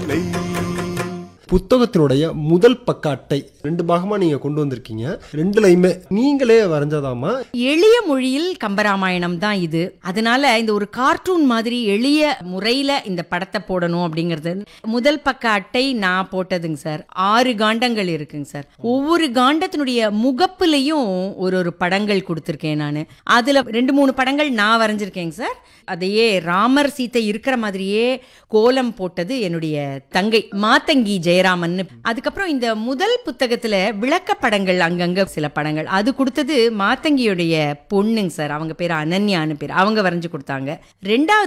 இல்லை. புத்தகத்தினுடைய முதல் பக்க அட்டை 2 பாகமா நீங்க கொண்டு வந்திருக்கீங்க. 2லையுமே நீங்களே வரைஞ்சதாமா? எளிய மொழியில் கம்பராமாயணம் தான் இது. அதனால இந்த ஒரு கார்ட்டூன் மாதிரி எளிய முறையில இந்த படத்தை போடணும் அப்படிங்கிறது. முதல் பக்க அட்டை நான் போட்டதுங்க சார். 6 காண்டங்கள் இருக்குங்க சார். ஒவ்வொரு காண்டத்தினுடைய முகப்புலையும் ஒரு படங்கள் கொடுத்துருக்கேன் நான். அதுல 2-3 படங்கள் நான் வரைஞ்சிருக்கேங்க சார். அதையே ராமர் சீத்தை இருக்கிற மாதிரியே கோலம் போட்டது என்னுடைய தங்கை மாத்தங்கி ஜெயராமன். அதுக்கப்புறம் இந்த முதல் புத்தகத்துல விளக்க படங்கள் அங்கங்க சில படங்கள் அது கொடுத்தது மாத்தங்கியுடைய பொண்ணுங்க சார். அவங்க பேர் அனன்யான்னு பேர். அவங்க வரைஞ்சு கொடுத்தாங்க. 2வது